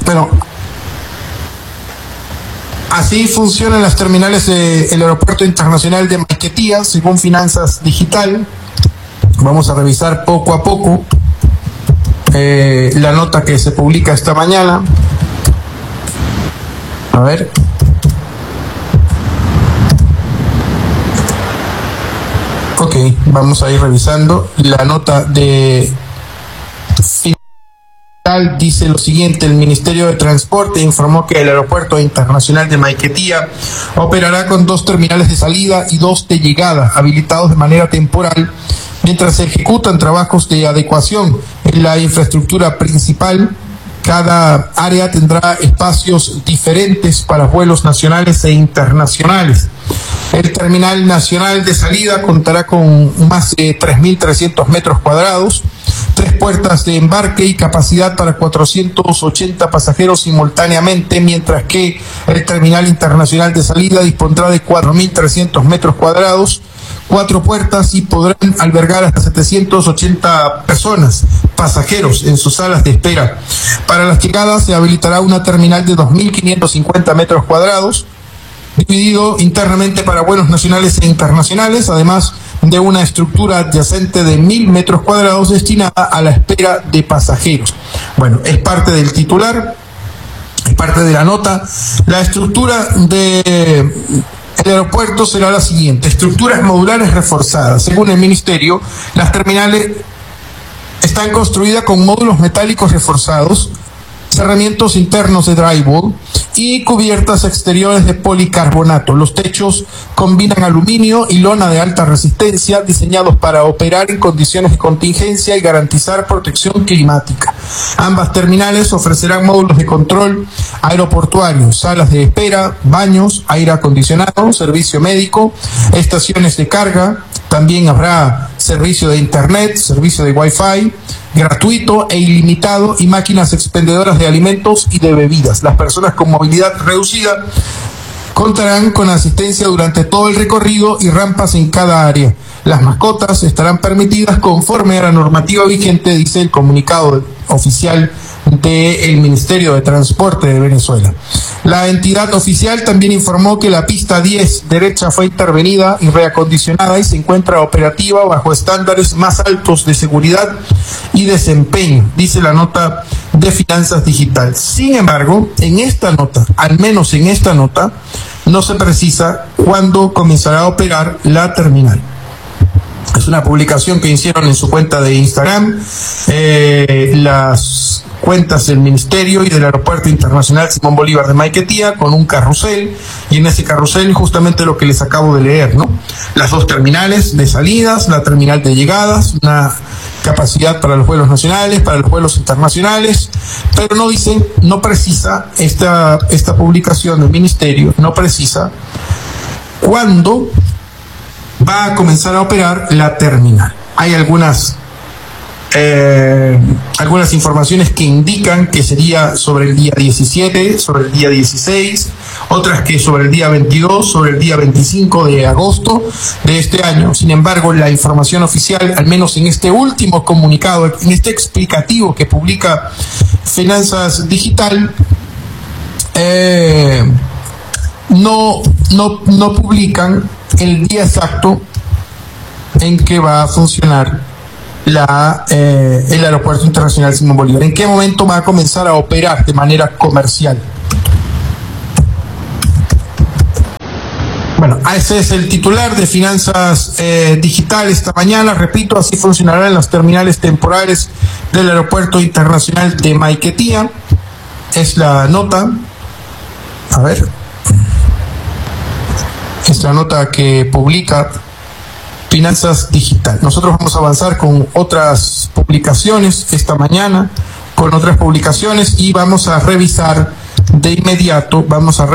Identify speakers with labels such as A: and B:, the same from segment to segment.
A: Bueno, así funcionan las terminales del Aeropuerto Internacional de Maiquetía, según Finanzas Digital. Vamos a revisar poco a poco la nota que se publica esta mañana. A ver. Ok, vamos a ir revisando. La nota de Final dice lo siguiente: el Ministerio de Transporte informó que el Aeropuerto Internacional de Maiquetía operará con 2 terminales de salida y 2 de llegada, habilitados de manera temporal, mientras se ejecutan trabajos de adecuación en la infraestructura principal. Cada área tendrá espacios diferentes para vuelos nacionales e internacionales. El terminal nacional de salida contará con más de 3.300 metros cuadrados, 3 puertas de embarque y capacidad para 480 pasajeros simultáneamente, mientras que el terminal internacional de salida dispondrá de 4.300 metros cuadrados, 4 puertas y podrán albergar hasta 780 personas, pasajeros, en sus salas de espera. Para las llegadas se habilitará una terminal de 2.550 metros cuadrados, dividido internamente para vuelos nacionales e internacionales, además de una estructura adyacente de 1.000 metros cuadrados destinada a la espera de pasajeros. Bueno, es parte del titular, es parte de la nota. La estructura del aeropuerto será la siguiente: estructuras modulares reforzadas. Según el Ministerio, las terminales están construidas con módulos metálicos reforzados, cerramientos internos de drywall y cubiertas exteriores de policarbonato. Los techos combinan aluminio y lona de alta resistencia, diseñados para operar en condiciones de contingencia y garantizar protección climática. Ambas terminales ofrecerán módulos de control aeroportuario, salas de espera, baños, aire acondicionado, servicio médico, estaciones de carga. También habrá servicio de internet, servicio de Wi-Fi gratuito e ilimitado y máquinas expendedoras de alimentos y de bebidas. Las personas con movilidad reducida contarán con asistencia durante todo el recorrido y rampas en cada área. Las mascotas estarán permitidas conforme a la normativa vigente, dice el comunicado oficial del Ministerio de Transporte de Venezuela. La entidad oficial también informó que la pista 10 derecha fue intervenida y reacondicionada y se encuentra operativa bajo estándares más altos de seguridad y desempeño, dice la nota de Finanzas Digital. Sin embargo, en esta nota, al menos en esta nota, no se precisa cuándo comenzará a operar la terminal. Es una publicación que hicieron en su cuenta de Instagram las cuentas del Ministerio y del Aeropuerto Internacional Simón Bolívar de Maiquetía, con un carrusel, y en ese carrusel justamente lo que les acabo de leer, ¿no? Las 2 terminales de salidas, la terminal de llegadas, una capacidad para los vuelos nacionales, para los vuelos internacionales, pero no dicen, no precisa esta publicación del Ministerio, no precisa cuándo va a comenzar a operar la terminal. Hay algunas informaciones que indican que sería sobre el día 17, sobre el día 16, otras que sobre el día 22, sobre el día 25 de agosto de este año. Sin embargo, la información oficial, al menos en este último comunicado, en este explicativo que publica Finanzas Digital, no publican el día exacto en que va a funcionar el Aeropuerto Internacional Simón Bolívar. ¿En qué momento va a comenzar a operar de manera comercial? Bueno, ese es el titular de Finanzas Digital esta mañana. Repito, así funcionarán las terminales temporales del Aeropuerto Internacional de Maiquetía. Es la nota. A ver. Es la nota que publica Finanzas Digital. Nosotros vamos a avanzar con otras publicaciones esta mañana, con otras publicaciones, y vamos a revisar de inmediato,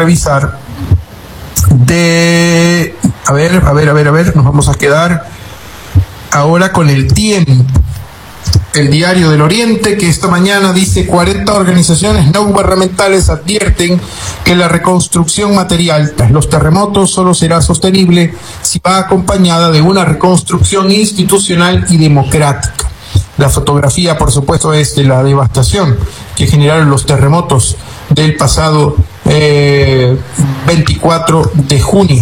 A: a ver, nos vamos a quedar ahora con El Tiempo, el Diario del Oriente, que esta mañana dice: 40 organizaciones no gubernamentales advierten que la reconstrucción material tras los terremotos solo será sostenible si va acompañada de una reconstrucción institucional y democrática. La fotografía, por supuesto, es de la devastación que generaron los terremotos del pasado 24 de junio.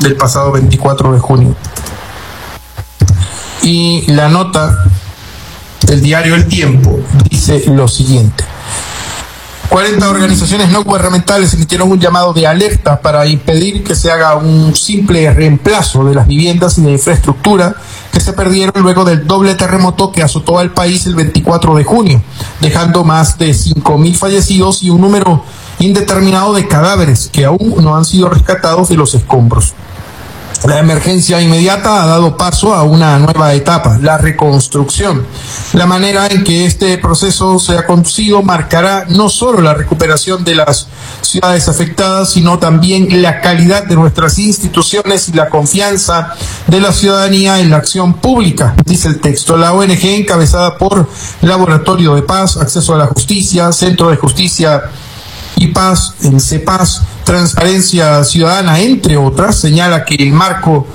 A: Y la nota del diario El Tiempo dice lo siguiente: 40 organizaciones no gubernamentales emitieron un llamado de alerta para impedir que se haga un simple reemplazo de las viviendas y de infraestructura que se perdieron luego del doble terremoto que azotó al país el 24 de junio, dejando más de 5.000 fallecidos y un número indeterminado de cadáveres que aún no han sido rescatados de los escombros. La emergencia inmediata ha dado paso a una nueva etapa, la reconstrucción. La manera en que este proceso se ha conducido marcará no solo la recuperación de las ciudades afectadas, sino también la calidad de nuestras instituciones y la confianza de la ciudadanía en la acción pública, dice el texto. La ONG, encabezada por Laboratorio de Paz, Acceso a la Justicia, Centro de Justicia y Paz, el CEPAZ, Transparencia Ciudadana, entre otras, señala que el marco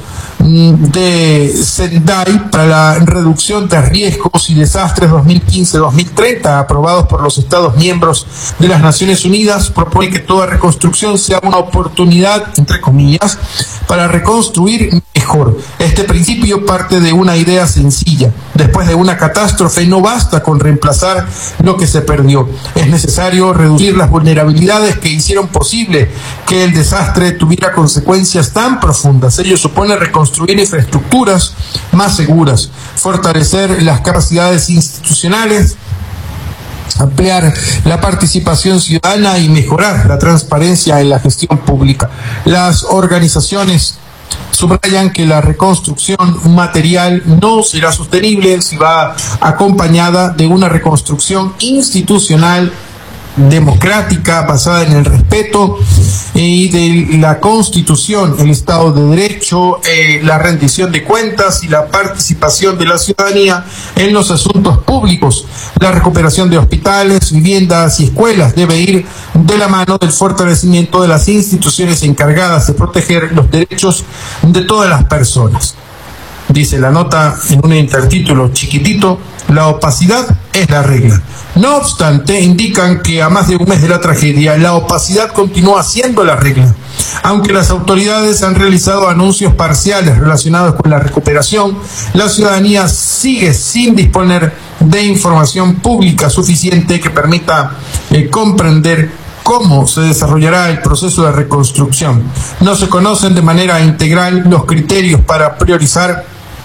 A: de Sendai para la reducción de riesgos y desastres 2015-2030, aprobados por los Estados miembros de las Naciones Unidas, propone que toda reconstrucción sea una oportunidad, entre comillas, para reconstruir mejor. Este principio parte de una idea sencilla. Después de una catástrofe no basta con reemplazar lo que se perdió. Es necesario reducir las vulnerabilidades que hicieron posible que el desastre tuviera consecuencias tan profundas. Ello supone reconstruir infraestructuras más seguras, fortalecer las capacidades institucionales, ampliar la participación ciudadana y mejorar la transparencia en la gestión pública. Las organizaciones subrayan que la reconstrucción material no será sostenible si va acompañada de una reconstrucción institucional democrática basada en el respeto y de la Constitución, el Estado de Derecho, la rendición de cuentas y la participación de la ciudadanía en los asuntos públicos. La recuperación de hospitales, viviendas y escuelas debe ir de la mano del fortalecimiento de las instituciones encargadas de proteger los derechos de todas las personas. Dice la nota en un intertítulo chiquitito: la opacidad es la regla. No obstante, indican que a más de un mes de la tragedia, la opacidad continúa siendo la regla. Aunque las autoridades han realizado anuncios parciales relacionados con la recuperación, la ciudadanía sigue sin disponer de información pública suficiente que permita comprender cómo se desarrollará el proceso de reconstrucción. No se conocen de manera integral los criterios para priorizar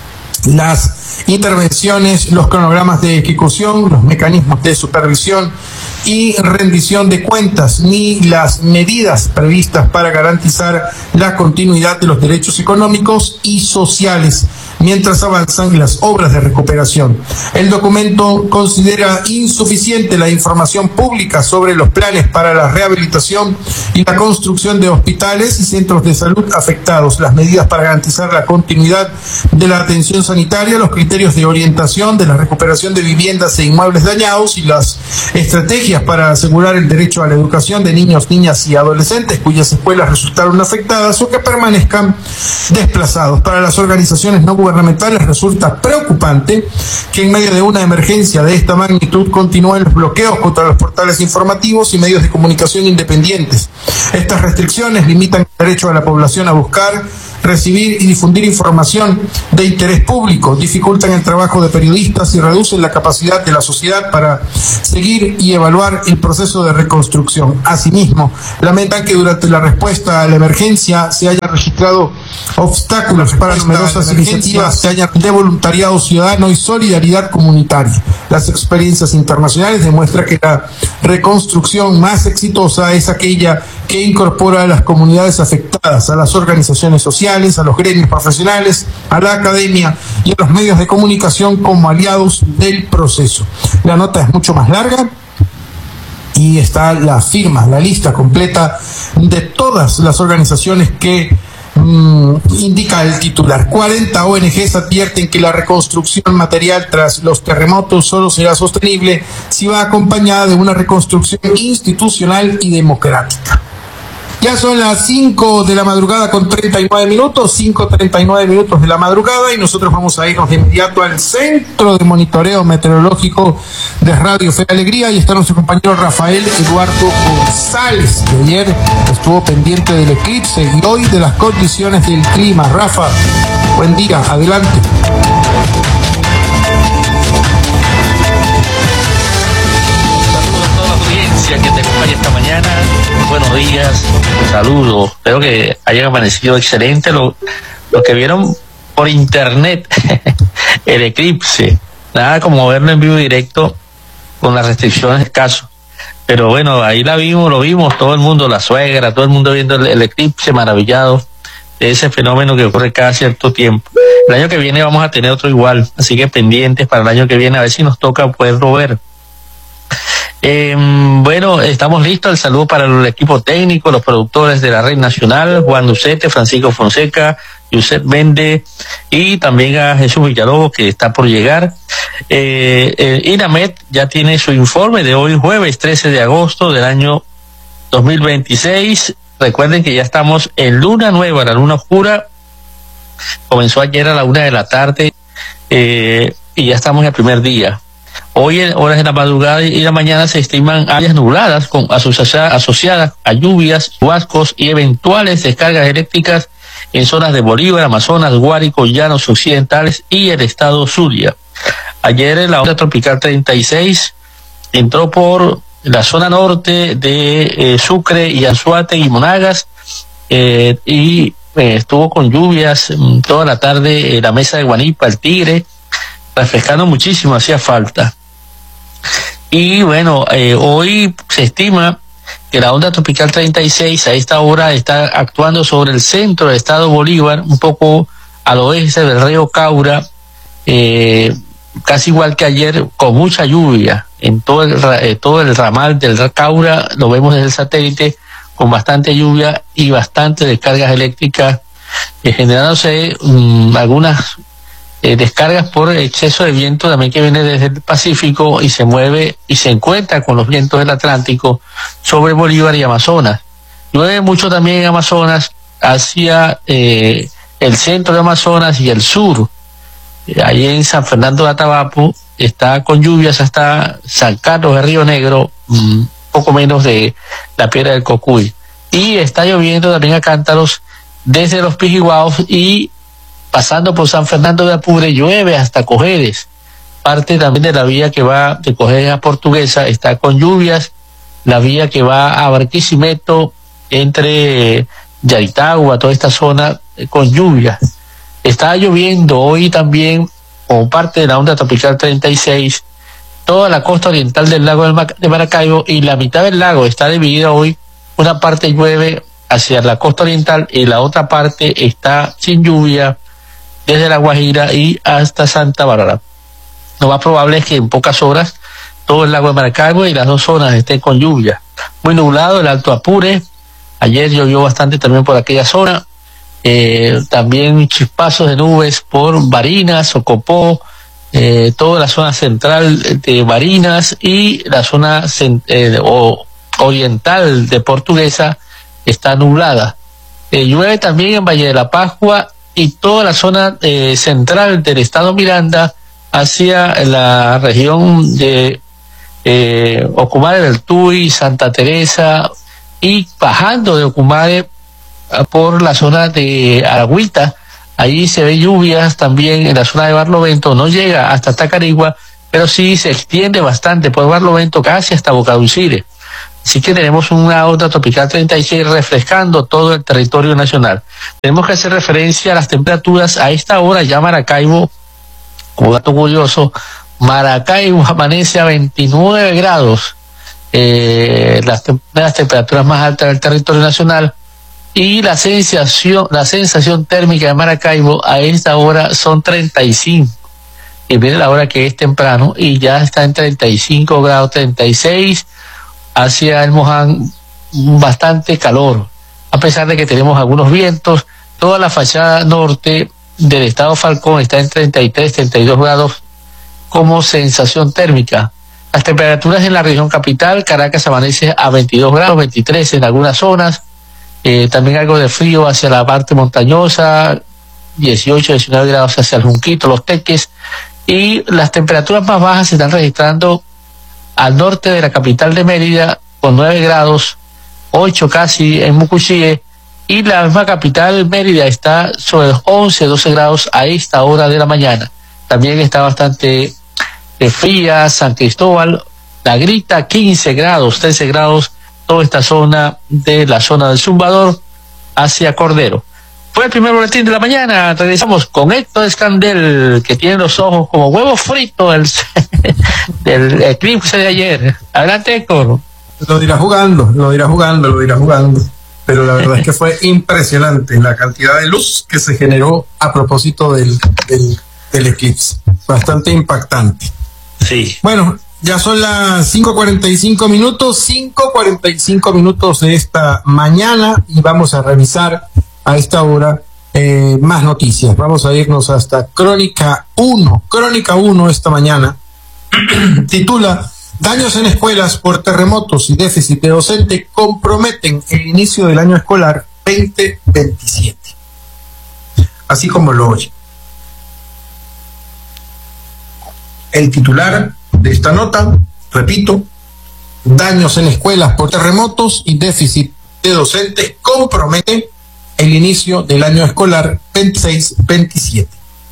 A: las intervenciones, los cronogramas de ejecución, los mecanismos de supervisión y rendición de cuentas, ni las medidas previstas para garantizar la continuidad de los derechos económicos y sociales mientras avanzan las obras de recuperación. El documento considera insuficiente la información pública sobre los planes para la rehabilitación y la construcción de hospitales y centros de salud afectados, las medidas para garantizar la continuidad de la atención sanitaria, los criterios de orientación de la recuperación de viviendas e inmuebles dañados y las estrategias para asegurar el derecho a la educación de niños, niñas y adolescentes cuyas escuelas resultaron afectadas o que permanezcan desplazados. Para las organizaciones no gubernamentales resulta preocupante que en medio de una emergencia de esta magnitud continúen los bloqueos contra los portales informativos y medios de comunicación independientes. Estas restricciones limitan el derecho a la población a buscar, recibir y difundir información de interés público, dificultan el trabajo de periodistas y reducen la capacidad de la sociedad para seguir y evaluar el proceso de reconstrucción. Asimismo, lamentan que durante la respuesta a la emergencia se hayan registrado obstáculos para numerosas iniciativas de voluntariado ciudadano y solidaridad comunitaria. Las experiencias internacionales demuestran que la reconstrucción más exitosa es aquella que incorpora a las comunidades afectadas, a las organizaciones sociales, a los gremios profesionales, a la academia y a los medios de comunicación como aliados del proceso. La nota es mucho más larga y está la firma, la lista completa de todas las organizaciones que indica el titular. 40 ONGs advierten que la reconstrucción material tras los terremotos solo será sostenible si va acompañada de una reconstrucción institucional y democrática. Ya son las 5 de la madrugada con 39 minutos, 5:39 minutos de la madrugada, y nosotros vamos a irnos de inmediato al Centro de Monitoreo Meteorológico de Radio Fe y Alegría, y está nuestro compañero Rafael Eduardo González, que ayer estuvo pendiente del eclipse y hoy de las condiciones del clima. Rafa, buen día, adelante.
B: Que te acompañe esta mañana, buenos días, saludos, espero que hayan amanecido excelente lo que vieron por internet, el eclipse, nada como verlo en vivo directo con las restricciones escasos, pero bueno, ahí lo vimos, todo el mundo, la suegra, todo el mundo viendo el eclipse, maravillado de ese fenómeno que ocurre cada cierto tiempo. El año que viene vamos a tener otro igual, así que pendientes para el año que viene, a ver si nos toca poderlo ver. Bueno, estamos listos. El saludo para el equipo técnico, los productores de la Red Nacional, Juan Lucete, Francisco Fonseca, Yusef Vende, y también a Jesús Villalobos, que está por llegar. INAMET ya tiene su informe de hoy, jueves 13 de agosto del año 2026. Recuerden que ya estamos en luna nueva, la luna oscura. Comenzó ayer a la 1 de la tarde y ya estamos en el primer día. Hoy en horas de la madrugada y la mañana se estiman áreas nubladas asociadas a lluvias, chubascos y eventuales descargas eléctricas en zonas de Bolívar, Amazonas, Guárico, Llanos Occidentales y el estado Zulia. Ayer la onda tropical 36 entró por la zona norte de Sucre y Anzoátegui y Monagas y estuvo con lluvias toda la tarde la mesa de Guanipa, el Tigre, refrescando muchísimo, hacía falta. Y bueno, hoy se estima que la onda tropical 36 a esta hora está actuando sobre el centro del estado Bolívar, un poco al oeste del río Caura, casi igual que ayer, con mucha lluvia en todo el ramal del Caura, lo vemos desde el satélite, con bastante lluvia y bastante descargas eléctricas, generándose algunas descargas por exceso de viento también que viene desde el Pacífico y se mueve y se encuentra con los vientos del Atlántico sobre Bolívar y Amazonas. Llueve mucho también en Amazonas hacia el centro de Amazonas y el sur. Ahí en San Fernando de Atabapo está con lluvias hasta San Carlos de Río Negro, poco menos de la Piedra del Cocuy. Y está lloviendo también a cántaros desde los Pijiguaos y pasando por San Fernando de Apure, llueve hasta Cojedes. Parte también de la vía que va de Cojedes a Portuguesa está con lluvias. La vía que va a Barquisimeto entre Yaritagua, toda esta zona con lluvias. Está lloviendo hoy también, como parte de la onda tropical 36, toda la costa oriental del lago de Maracaibo, y la mitad del lago está dividida hoy. Una parte llueve hacia la costa oriental y la otra parte está sin lluvia, desde La Guajira y hasta Santa Bárbara. Lo más probable es que en pocas horas todo el lago de Maracaibo y las dos zonas estén con lluvia. Muy nublado el Alto Apure, ayer llovió bastante también por aquella zona, también chispazos de nubes por Barinas, Ocopó, toda la zona central de Barinas y la zona oriental de Portuguesa está nublada. Llueve también en Valle de la Pascua y toda la zona central del estado Miranda hacia la región de Ocumare del Tuy, Santa Teresa, y bajando de Ocumare por la zona de Aragüita. Ahí se ve lluvias también en la zona de Barlovento, no llega hasta Tacarigua, pero sí se extiende bastante por Barlovento casi hasta Bocadulcire. Así que tenemos una onda tropical 36 refrescando todo el territorio nacional. Tenemos que hacer referencia a las temperaturas. A esta hora ya Maracaibo, como dato curioso, Maracaibo amanece a 29 grados, las temperaturas más altas del territorio nacional, y la sensación térmica de Maracaibo a esta hora son 35. Y viene la hora que es temprano y ya está en 35 grados, 36. Hacia el Moján bastante calor, a pesar de que tenemos algunos vientos. Toda la fachada norte del estado Falcón está en 33, 32 grados como sensación térmica. Las temperaturas en la región capital, Caracas amanece a 22 grados, 23 en algunas zonas. también algo de frío hacia la parte montañosa, 18, 19 grados hacia el Junquito, Los Teques, y las temperaturas más bajas se están registrando al norte de la capital de Mérida, con 9 grados, 8 casi en Mucuchíe, y la misma capital Mérida está sobre los 11, 12 grados a esta hora de la mañana. También está bastante fría San Cristóbal, La Grita, 15 grados, 13 grados, toda esta zona de la zona del Zumbador hacia Cordero. Fue el primer boletín de la mañana. Regresamos con Héctor Escandel, que tiene los ojos como huevo frito del eclipse de ayer. Adelante, Héctor.
A: Lo dirá jugando. Pero la verdad es que fue impresionante la cantidad de luz que se generó a propósito del eclipse. Bastante impactante.
B: Sí.
A: Bueno, ya son las 5:45 minutos de esta mañana, y vamos a revisar a esta hora más noticias. Vamos a irnos hasta Crónica 1. Crónica 1 esta mañana titula: daños en escuelas por terremotos y déficit de docente comprometen el inicio del año escolar 2027. Así como lo oye. El titular de esta nota, repito: daños en escuelas por terremotos y déficit de docentes comprometen el inicio del año escolar 26-27.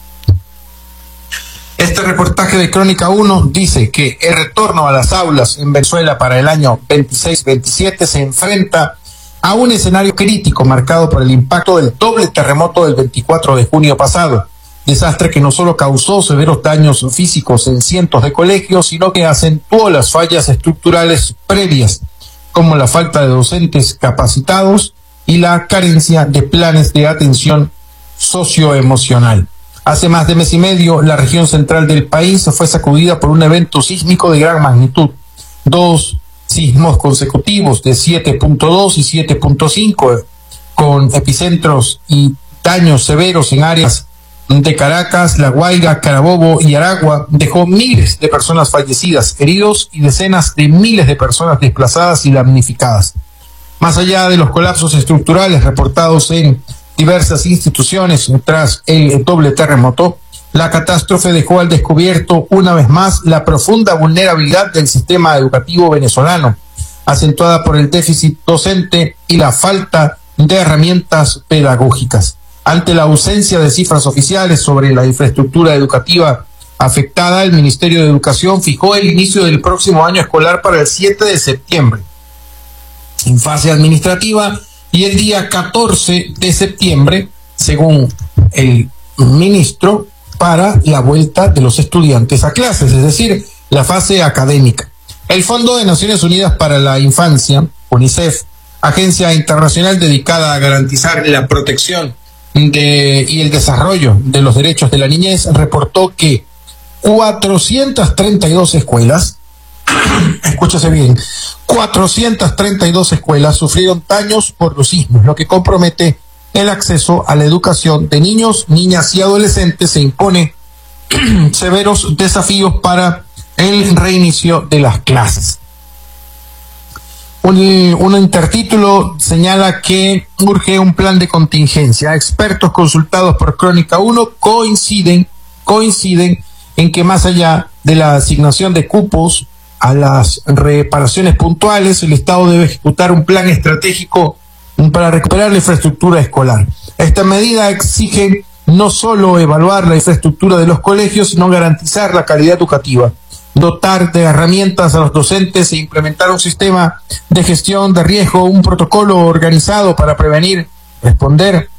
A: Este reportaje de Crónica 1 dice que el retorno a las aulas en Venezuela para el año 26-27 se enfrenta a un escenario crítico marcado por el impacto del doble terremoto del 24 de junio pasado. Desastre que no solo causó severos daños físicos en cientos de colegios, sino que acentuó las fallas estructurales previas, como la falta de docentes capacitados y la carencia de planes de atención socioemocional. Hace más de mes y medio, la región central del país fue sacudida por un evento sísmico de gran magnitud. 2 sismos consecutivos de 7.2 y 7.5, con epicentros y daños severos en áreas de Caracas, La Guaira, Carabobo y Aragua, dejó miles de personas fallecidas, heridos y decenas de miles de personas desplazadas y damnificadas. Más allá de los colapsos estructurales reportados en diversas instituciones tras el doble terremoto, la catástrofe dejó al descubierto una vez más la profunda vulnerabilidad del sistema educativo venezolano, acentuada por el déficit docente y la falta de herramientas pedagógicas. Ante la ausencia de cifras oficiales sobre la infraestructura educativa afectada, el Ministerio de Educación fijó el inicio del próximo año escolar para el 7 de septiembre, en fase administrativa, y el día 14 de septiembre, según el ministro, para la vuelta de los estudiantes a clases, es decir, la fase académica. El Fondo de Naciones Unidas para la Infancia, UNICEF, agencia internacional dedicada a garantizar la protección y el desarrollo de los derechos de la niñez, reportó que 432 escuelas, escúchase bien, 432 escuelas sufrieron daños por los sismos, lo que compromete el acceso a la educación de niños, niñas y adolescentes e impone severos desafíos para el reinicio de las clases. Un intertítulo señala que urge un plan de contingencia. Expertos consultados por Crónica 1 coinciden en que más allá de la asignación de cupos a las reparaciones puntuales, el Estado debe ejecutar un plan estratégico para recuperar la infraestructura escolar. Esta medida exige no solo evaluar la infraestructura de los colegios, sino garantizar la calidad educativa, dotar de herramientas a los docentes e implementar un sistema de gestión de riesgo, un protocolo organizado para prevenir, responder